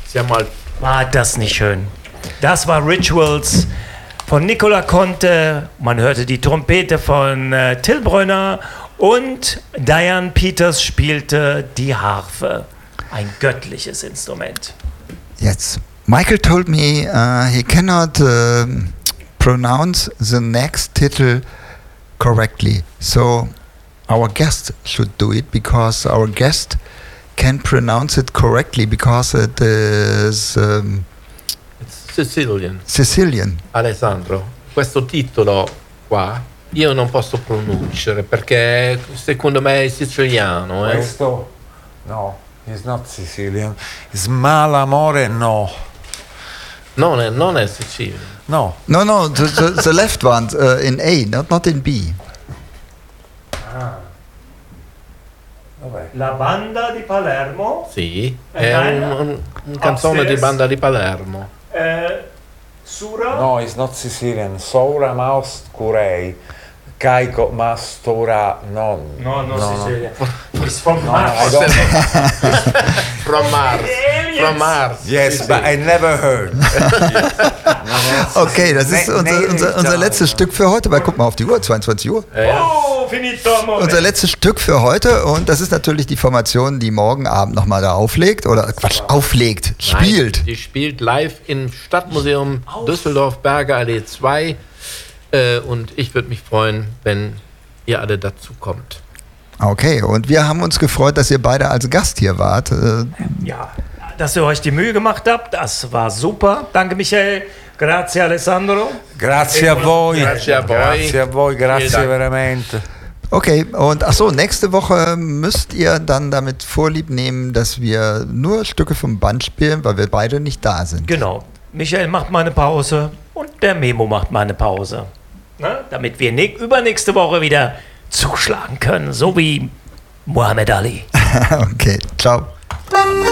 War das nicht schön? Das war Rituals von Nicola Conte. Man hörte die Trompete von Till Brönner und Diane Peters spielte die Harfe. Ein göttliches Instrument. Yes. Michael told me he cannot pronounce the next title correctly. So our guest should do it because our guest can pronounce it correctly because it is Sicilian. Sicilian. Alessandro, questo titolo qua io non posso pronunciare perché secondo me è siciliano. Questo? No, it's not Sicilian. It's Malamore, no. Non è Sicilian. No. No, the left one in A, not in B. Dov'è? La banda di Palermo. Sì, è un canzone di banda di Palermo. Sura? No, it's not Sicilian. Soura Maus Curei. Caico Mastora non. No, Sicilia. It's from No, Mars. I don't know. From Mars. From Mars. Yes, but I never heard. Okay, das ist unser letztes Stück für heute. Weil guck mal auf die Uhr, 22 Uhr. Oh, finito amore. Unser letztes Stück für heute und das ist natürlich die Formation, die morgen Abend nochmal da auflegt oder spielt. Nein, die spielt live im Stadtmuseum Düsseldorf, Berger Allee 2 und ich würde mich freuen, wenn ihr alle dazu kommt. Okay, und wir haben uns gefreut, dass ihr beide als Gast hier wart. Ja, dass ihr euch die Mühe gemacht habt, das war super. Danke Michael, grazie Alessandro. Grazie a voi. Grazie a voi. Grazie a voi, grazie Vielen Dank. veramente. Okay, und nächste Woche müsst ihr dann damit Vorlieb nehmen, dass wir nur Stücke vom Band spielen, weil wir beide nicht da sind. Genau, Michael macht mal eine Pause und der Memo macht mal eine Pause. Ne? Damit wir übernächste Woche wieder zuschlagen können, so wie Muhammad Ali. Okay, ciao.